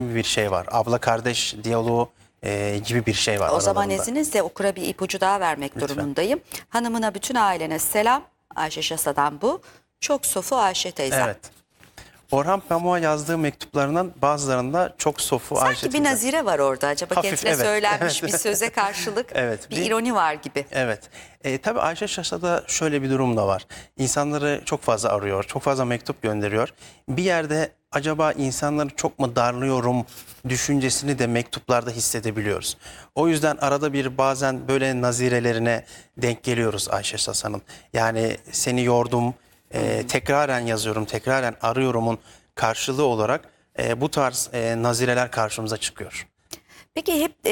bir şey var. Abla kardeş diyaloğu gibi bir şey var O zaman aralarında. izninizle okura bir ipucu daha vermek Lütfen. durumundayım. Hanımına, bütün ailene selam. Ayşe Şasa'dan bu. Çok sofu Ayşe teyzem. Evet. Orhan Pamuk'a yazdığı mektuplarından bazılarında çok sofu Ayşe Sanki bir teyze. nazire var orada. Acaba Hafif, kendisine evet. söylenmiş bir söze karşılık Evet, bir bir- ironi var gibi. Evet. Tabii Ayşe Şaşa'da şöyle bir durum da var. İnsanları çok fazla arıyor, çok fazla mektup gönderiyor. Bir yerde acaba insanları çok mu darlıyorum düşüncesini de mektuplarda hissedebiliyoruz. O yüzden arada bir bazen böyle nazirelerine denk geliyoruz Ayşe Şaşa'nın. Yani seni yordum, tekraren yazıyorum, tekraren arıyorumun karşılığı olarak bu tarz nazireler karşımıza çıkıyor. Peki hep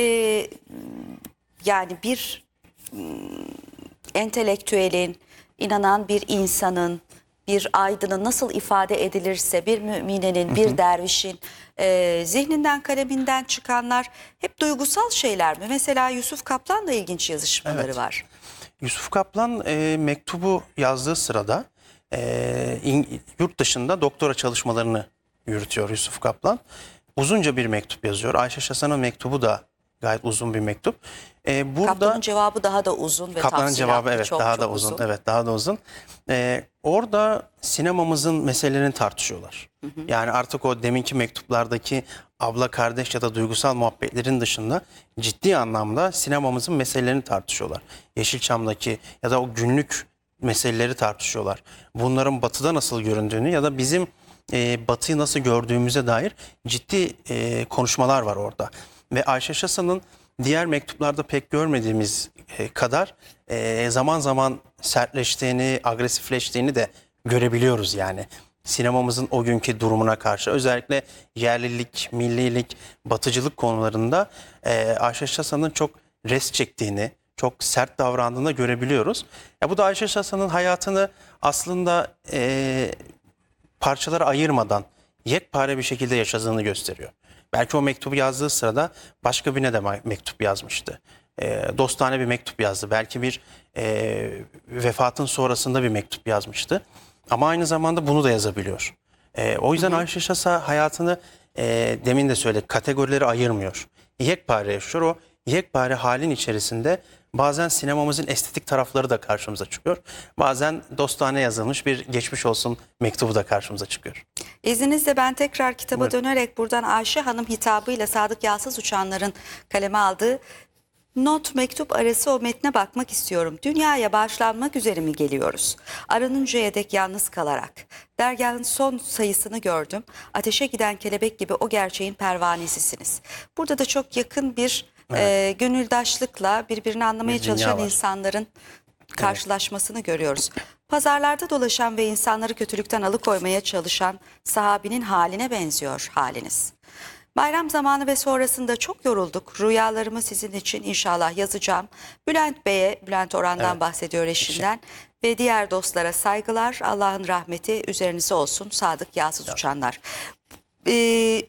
yani bir entelektüelin, inanan bir insanın, bir aydının nasıl ifade edilirse, bir müminenin, bir dervişin zihninden, kaleminden çıkanlar hep duygusal şeyler mi? Mesela Yusuf Kaplan'la ilginç yazışmaları Evet. var. Yusuf Kaplan mektubu yazdığı sırada yurt dışında doktora çalışmalarını yürütüyor Yusuf Kaplan. Uzunca bir mektup yazıyor. Ayşe Şasan'ın mektubu da gayet uzun bir mektup. Kaplan'ın Burada cevabı daha da uzun ve Kaplan'ın cevabı tafsilatlı, evet çok daha çok da uzun. Evet daha da uzun. Orada sinemamızın meselelerini tartışıyorlar. Yani artık o deminki mektuplardaki abla kardeş ya da duygusal muhabbetlerin dışında ciddi anlamda sinemamızın meselelerini tartışıyorlar. Yeşilçam'daki ya da o günlük meseleleri tartışıyorlar. Bunların batıda nasıl göründüğünü ya da bizim batıyı nasıl gördüğümüze dair ciddi konuşmalar var orada. Ve Ayşe Şasan'ın diğer mektuplarda pek görmediğimiz kadar zaman zaman sertleştiğini, agresifleştiğini de görebiliyoruz yani. Sinemamızın o günkü durumuna karşı özellikle yerlilik, millilik, batıcılık konularında Ayşe Şasan'ın çok res çektiğini, çok sert davrandığını görebiliyoruz. Ya bu da Ayşe Şasan'ın hayatını aslında parçalara ayırmadan yekpare bir şekilde yaşadığını gösteriyor. Belki o mektubu yazdığı sırada başka birine de mektup yazmıştı. Dostane bir mektup yazdı. Belki bir vefatın sonrasında bir mektup yazmıştı. Ama aynı zamanda bunu da yazabiliyor. O yüzden Ayşe Şasa hayatını demin de söyledik kategorileri ayırmıyor. Yekpare yaşıyor. O yekpare halin içerisinde bazen sinemamızın estetik tarafları da karşımıza çıkıyor. Bazen dostane yazılmış bir geçmiş olsun mektubu da karşımıza çıkıyor. İzninizle ben tekrar kitaba Buyurun. dönerek buradan Ayşe Hanım hitabıyla Sadık Yağsız Uçanlar'ın kaleme aldığı not mektup arası o metne bakmak istiyorum. Dünyaya bağışlanmak üzere mi geliyoruz? Aranıncaya dek yalnız kalarak. Dergahın son sayısını gördüm. Ateşe giden kelebek gibi o gerçeğin pervanesisiniz. Burada da çok yakın bir gönüldaşlıkla birbirini anlamaya Bir dünya çalışan var. insanların karşılaşmasını görüyoruz. Pazarlarda dolaşan ve insanları kötülükten alıkoymaya çalışan sahabinin haline benziyor haliniz. Bayram zamanı ve sonrasında çok yorulduk. Rüyalarımı sizin için inşallah yazacağım. Bülent Bey'e, Bülent Orhan'dan Evet. bahsediyor eşinden. Ve diğer dostlara saygılar. Allah'ın rahmeti üzerinize olsun. Sadık Yağsız Uçanlar. Ee,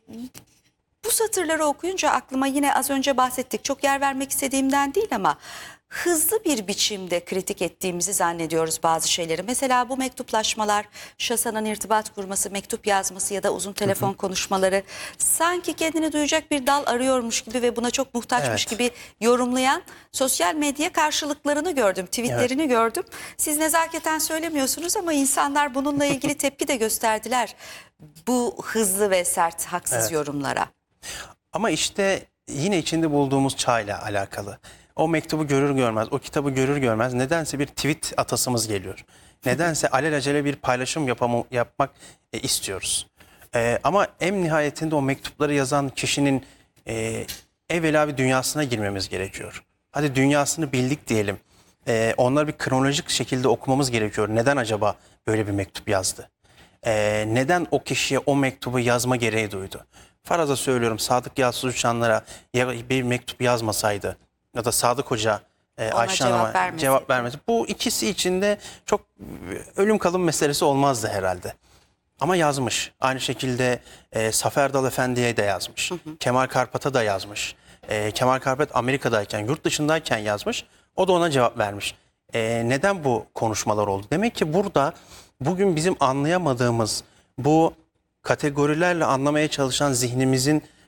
Bu satırları okuyunca aklıma yine az önce bahsettik. Çok yer vermek istediğimden değil ama hızlı bir biçimde kritik ettiğimizi zannediyoruz bazı şeyleri. Mesela bu mektuplaşmalar, Şasa'nın irtibat kurması, mektup yazması ya da uzun telefon konuşmaları sanki kendini duyacak bir dal arıyormuş gibi ve buna çok muhtaçmış Evet. gibi yorumlayan sosyal medya karşılıklarını gördüm, tweetlerini gördüm. Siz nezaketen söylemiyorsunuz ama insanlar bununla ilgili tepki de gösterdiler bu hızlı ve sert, haksız yorumlara. Ama işte yine içinde bulduğumuz çağla alakalı. O mektubu görür görmez, o kitabı görür görmez nedense bir tweet atasımız geliyor. Nedense alelacele bir paylaşım yapmak istiyoruz. Ama en nihayetinde o mektupları yazan kişinin evvela bir dünyasına girmemiz gerekiyor. Hadi dünyasını bildik diyelim. Onları bir kronolojik şekilde okumamız gerekiyor. Neden acaba böyle bir mektup yazdı? Neden o kişiye o mektubu yazma gereği duydu? Faraza söylüyorum, Sadık Yağsız Uçanlar'a bir mektup yazmasaydı ya da Sadık Hoca Ayşe cevap Hanım'a vermeseydi. cevap vermesi, bu ikisi için de çok ölüm kalım meselesi olmazdı herhalde. Ama yazmış. Aynı şekilde Zafer Erdal Efendi'ye de yazmış. Kemal Karpat'a da yazmış. Kemal Karpat Amerika'dayken, yurt dışındayken yazmış. O da ona cevap vermiş. Neden bu konuşmalar oldu? Demek ki burada bugün bizim anlayamadığımız bu kategorilerle anlamaya çalışan zihnimizin